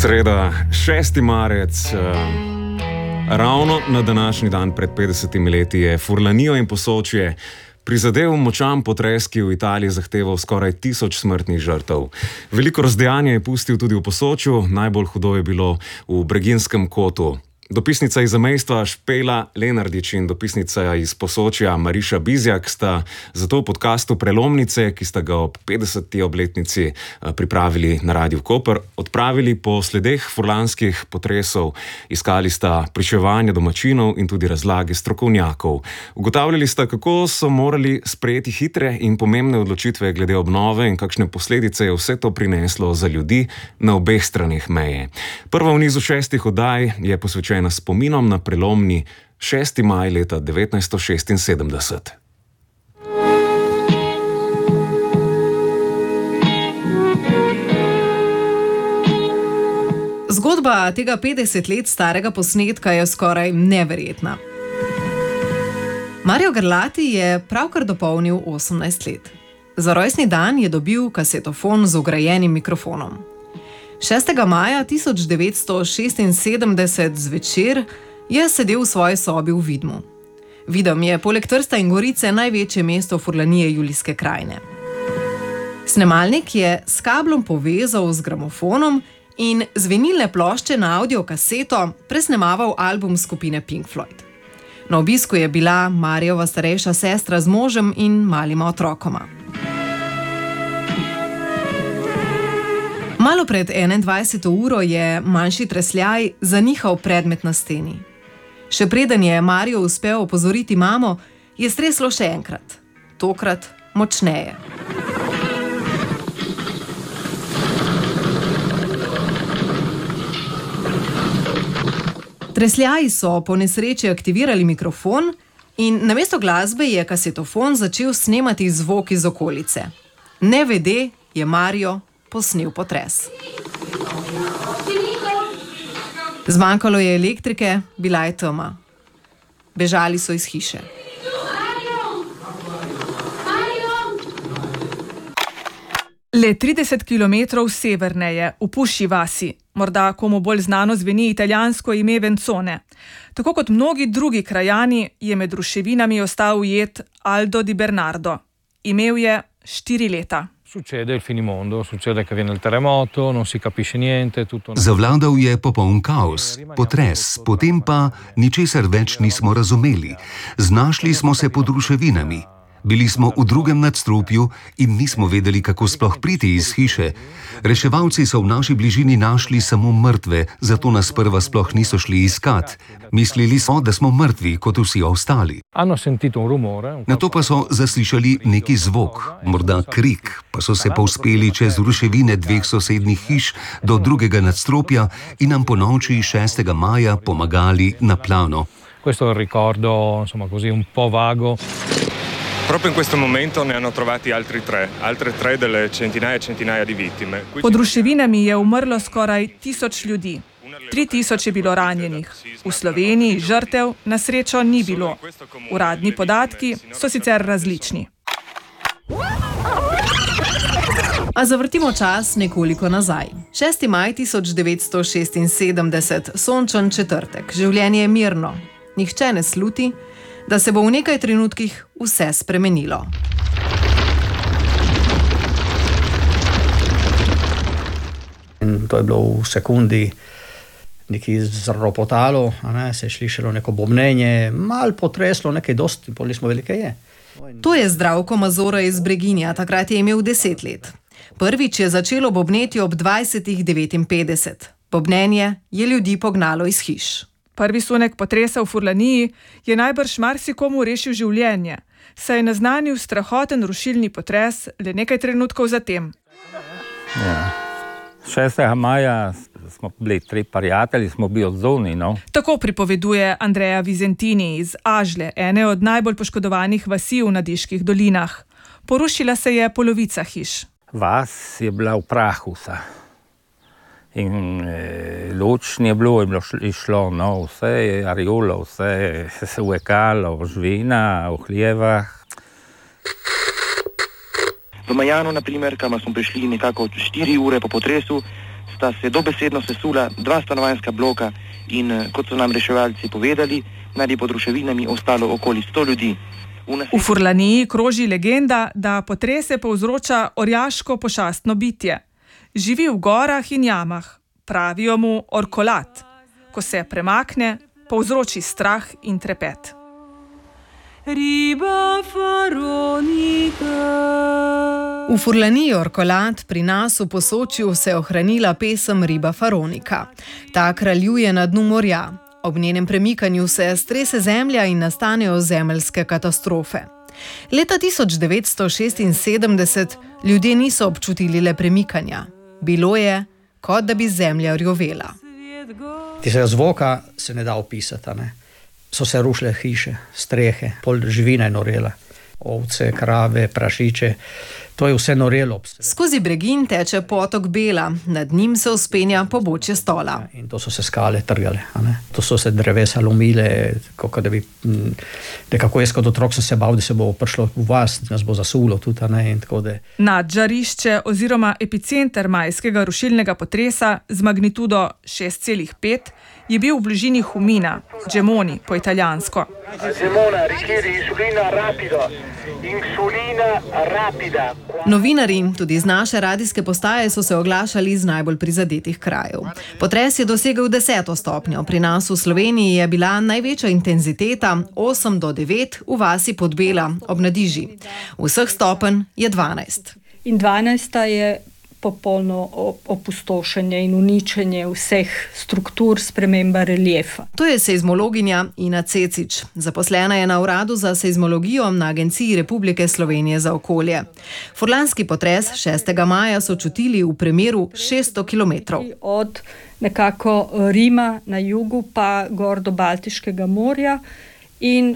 Sreda, 6. marec, ravno na današnji dan pred 50 leti je Furlanijo in Posočje prizadel močan potres, ki je v Italiji zahteval skoraj 1000 smrtnih žrtev. Veliko razdejanja je pustil tudi v Posočju, najbolj hudo je bilo v Breginjskem kotu. Dopisnica iz zamejstva Špela Lenardič in dopisnica iz Posočja Mariša Bizjak sta zato v podcastu Prelomnice, ki sta ga ob 50. obletnici pripravili na Radiu Koper, odpravili po sledeh furlanskih potresov, iskali sta pričevanja domačinov in tudi razlage strokovnjakov. Ugotavljali sta, kako so morali sprejeti hitre in pomembne odločitve glede obnove in kakšne posledice je vse to prineslo za ljudi na obeh straneh meje. Prva v nizu 6 oddaj je posvečena spominom na prelomni 6. maj leta 1976. Zgodba tega 50 let starega posnetka je skoraj neverjetna. Mario Garlati je pravkar dopolnil 18 let. Za rojstni dan je dobil kasetofon z vgrajenim mikrofonom. 6. maja 1976 zvečer je sedel v svoji sobi v Vidmu. Videm je poleg Trsta in Gorice največje mesto Furlanije Julijske krajine. Snemalnik je s kablom povezal z gramofonom in z vinilne plošče na audiokaseto presnemaval album skupine Pink Floyd. Na obisku je bila Mariova starejša sestra z možem in malima otrokoma. Malo pred 21. uro je manjši tresljaj zanihal predmet na steni. Še preden je Mario uspel opozoriti mamo, je streslo še enkrat. Tokrat močneje. Tresljaji so po nesreči aktivirali mikrofon in namesto glasbe je kasetofon začel snemati zvok iz okolice. Nevede je Mario posnel potres. Zmanjkalo je elektrike, bila je tema. Bežali so iz hiše. Le 30 km severneje, v Puši vasi, morda komu bolj znano zveni italijansko ime Venzone. Tako kot mnogi drugi krajani je med ruševinami ostal ujet Aldo Di Bernardo. Imel je 4 leta. Succede il finimondo, succede che viene il terremoto, non si capisce niente, tutto. Zavladal je popoln kaos, potres, potem pa ničesar več nismo razumeli. Znašli smo se pod ruševinami. Bili smo v drugem nadstropju in nismo vedeli, kako sploh priti iz hiše. Reševalci so v naši bližini našli samo mrtve, zato nas sprva sploh niso šli iskat. Mislili so, da smo mrtvi, kot vsi ostali. Nato pa so zaslišali neki zvok, morda krik, pa so se povzpeli čez ruševine 2 sosednjih hiš do drugega nadstropja in nam po noči 6. maja pomagali na plano. Questo è un ricordo, insomma, così un po' vago. Proprio in questo momento ne hanno trovati altre tre delle centinaia e centinaia di vittime. Pod ruševinami je umrlo skoraj 1000 ljudi. 3000 je bilo ranjenih. V Sloveniji žrtev na srečo ni bilo. Uradni podatki so sicer različni. A zavrtimo čas nekoliko nazaj. 6. maj 1976, sončen četrtek. Življenje je mirno. Nihče ne sluti, da se bo v nekaj trenutkih vse spremenilo. In to je bilo v sekundi nekaj zropotalo, se je slišalo neko bobnenje, malo potreslo, nekaj dosti, poli smo velike je. To je Zdravko Mazora iz Breginja, takrat je imel 10 let. Prvič je začelo bobneti ob 20:59. Bobnenje je ljudi pognalo iz hiš. Prvi sunek potresa v Furlaniji je najbrž marsikomu rešil življenje, saj je naznanil strahoten rušilni potres le nekaj trenutkov zatem. Ja. 6. maja smo bili 3 prijatelji, smo bili odzovni. No? Tako pripoveduje Andrea Vizentini iz Ažle, ene od najbolj poškodovanih vasi v Nadiških dolinah. Porušila se je polovica hiš. Vas je bila v prahu. In luč ni bilo, je bilo išlo, no, vse je arjolo, vse se uvekalo, živina, v hljevah. V Majanu, na primer, kamor smo prišli nekako 4 ure po potresu, sta se dobesedno sesula 2 stanovanjska bloka in, kot so nam reševalci povedali, naj bi pod ruševinami ostalo okoli 100 ljudi. V Furlaniji kroži legenda, da potrese povzroča orjaško pošastno bitje. Živi v gorah in jamah, pravijo mu orkolat. Ko se premakne, povzroči strah in trepet. Riba Faronika. V Furlaniji orkolat, pri nas v Posočju se je ohranila pesem Riba Faronika. Ta kraljuje na dnu morja. Ob njenem premikanju se strese zemlja in nastanejo zemeljske katastrofe. Leta 1976 ljudje niso občutili le premikanja. Bilo je, kot da bi zemlja rjovela. Tistega zvoka se ne da opisati. Ne? So se rušile hiše, strehe, pol živina je norela. Ovce, krave, prašiče, to je vse norelo. Skozi Bregin teče potok Bela, nad njim se vzpenja pobočje Stola. In to so se skale trgale, to so se drevesa lomile, kako da bi, nekako jaz kot otrok sem se bal, da se bo prišlo v vas, da nas bo zasulo tudi, in tako da. Nadžarišče oziroma epicenter majskega rušilnega potresa z magnitudo 6,5 je bil v bližini Humina, Gemoni po italijansko. Gemona richiede insulina rapido. Insulina rapida. Novinarji, tudi z naše radijske postaje, so se oglašali iz najbolj prizadetih krajev. Potres je dosegel 10. stopnjo. Pri nas v Sloveniji je bila največja intenziteta 8 do 9 v vasi Podbela ob Nadiži. Vseh stopenj je 12. In 12. je popolno opustošenje in uničenje vseh struktur, sprememba reliefa. To je seizmologinja Ina Cecič. Zaposlena je na Uradu za seizmologijo na Agenciji Republike Slovenije za okolje. Furlanski potres 6. maja so čutili v premeru 600 km. Od nekako Rima na jugu pa gor do Baltiškega morja in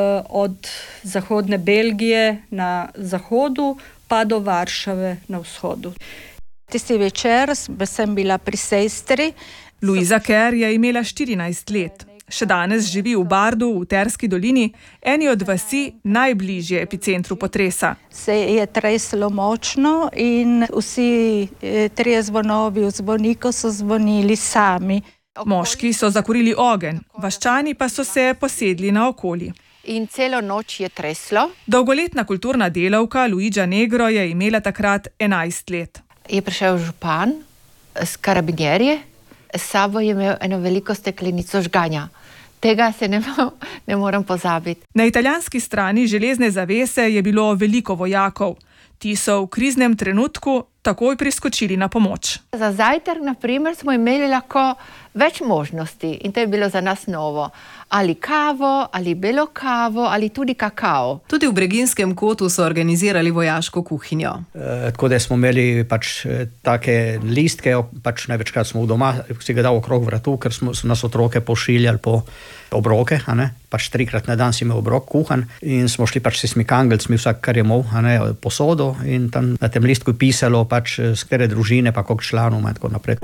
od zahodne Belgije na zahodu pa do Varšave na vzhodu. Tisti večer sem bila pri sestri. Luiza Kerr je imela 14 let. Še danes živi v Bardu v Terski dolini, eni od vasi najbližje epicentru potresa. Se je treslo močno in vsi 3 zvonovi v zvoniku so zvonili sami. Moški so zakurili ogenj, vaščani pa so se posedli na okoli. In celo noč je treslo. Dolgoletna kulturna delavka Luigia Negro je imela takrat 11 let. Je prišel župan s karabinjerji, s sabo je imel eno veliko steklenico žganja. Tega se ne morem pozabiti. Na italijanski strani železne zavese je bilo veliko vojakov. Ti so v kriznem trenutku takoj priskočili na pomoč. Za zajtrk, na primer, smo imeli lahko več možnosti in to je bilo za nas novo. Ali kavo, ali belo kavo, ali tudi kakao. Tudi v Breginskem kotu so organizirali vojaško kuhinjo. Tako da smo imeli take listke, največkrat smo v doma, si ga dal okrog vratu, ker so nas otroke pošiljali po obroke, 3-krat na dan si imel obrok kuhan in smo šli s smikangelcmi, vsak kar je imel, posodo in tam na tem listku je pisalo s katere družine, pa koliko članov in tako naprej.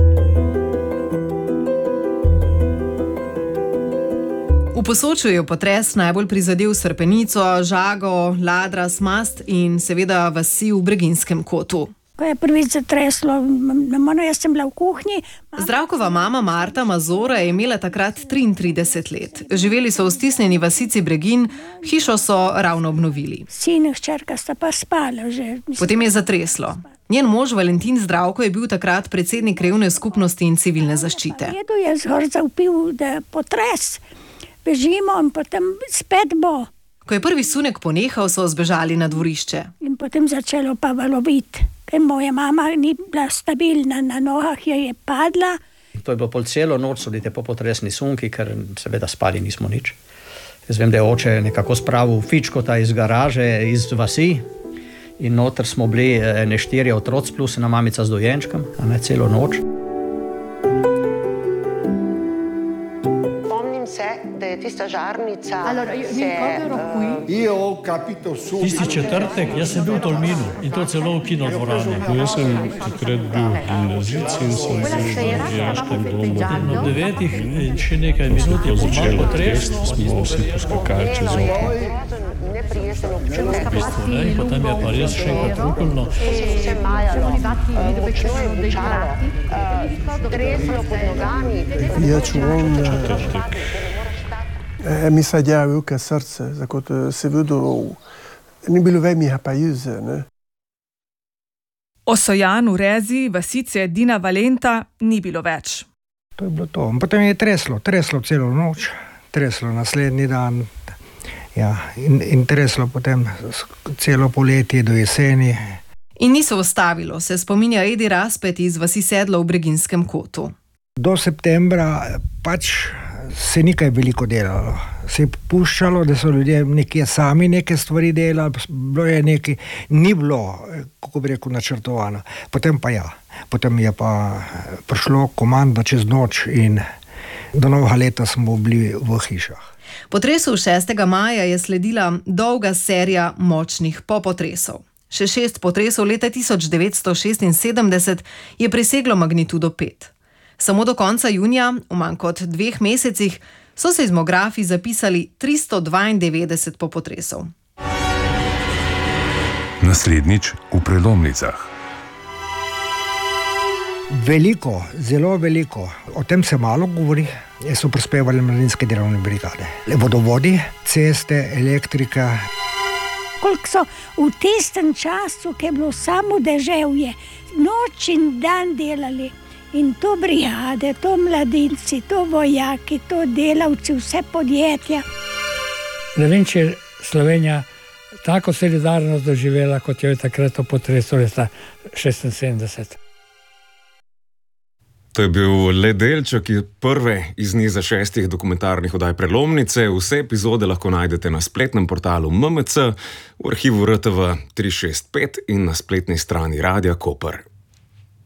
V Posočju je potres najbolj prizadel Srpenico, Žago, Ladras, Mast in seveda vasi v Breginskem kotu. Ko je prvič zatreslo, jaz sem bila v kuhinji. Zdravkova mama Marta Mazora je imela takrat 33 let. Živeli so v stisnjeni vasici Bregin, hišo so ravno obnovili. Sin in hčerka sta pa spala že. Potem je zatreslo. Njen mož Valentin Zdravko je bil takrat predsednik krajevne skupnosti in civilne zaščite. Jedu je zgor zavpil, da potres. Bežimo in potem spet bo. Ko je prvi sunek ponehal, so zbežali na dvorišče. In potem začelo pa valoviti. Ker moja mama ni bila stabilna na nogah, je padla. To je bilo pol celo noč, so bili te popotresni sunki, ker seveda spali nismo nič. Jaz vem, da je oče nekako spravil fičkota iz garaže, iz vasi in noter smo bili 4 otroci plus ena mamica z dojenčkom, celo noč. Da je tista žarnica. Tisti četrtek, jaz sem bil v Tolminu in to celo v kinodvorani. Jaz sem takrat bil gimnazic in sem bil v vojaškem domu. Ob 9 in še nekaj minut je začel potres. Smo vsi poskakali čez okno. neprijeten občutek. Potem je pa res še enkrat rukoljno. Se majalo, močno je bučalo, treslo pod nogami. Ja čuvam, mi sadja velike srce, kot se videl, ni bilo vemi pajuze, ne. Osojan v Rezi, vasice Dina Valenta, ni bilo več. To je bilo to. Potem je treslo celo noč, treslo naslednji dan, ja, in treslo potem celo poletje do jeseni. In ni se ustavilo, se spominja Edi Raspet iz vasi Sedlo v Breginjskem kotu. Do septembra pač se ni kaj veliko delalo. Se je puščalo, da so ljudje nekje sami neke stvari delali, bilo je nekaj, ni bilo, kako bi rekel, načrtovano. Potem pa ja, potem je pa prišlo komanda čez noč in do novega leta smo bili v hišah. Potresu 6. maja je sledila dolga serija močnih popotresov. Še 6 potresov leta 1976 je preseglo magnitudo 5. Samo do konca junija, v manj kot 2 mesecih, so seizmografi zapisali 392 popotresov. Naslednjič v prelomnicah. Veliko, zelo veliko. O tem se malo govori. So prispevali mladinske delovne brigade. Vodovodi, ceste, elektrika. Koliko so v tistem času, ki je bilo samo deževje, noč in dan delali. In to brigade, to mladinci, to vojaki, to delavci, vse podjetja. Ne vem, če je Slovenija tako solidarnost doživela, kot jo je takrat v potresu leta 1976. To je bil le delček prve iz niza 6 dokumentarnih oddaj Prelomnice. Vse epizode lahko najdete na spletnem portalu MMC, v arhivu RTV 365 in na spletni strani Radia Koper.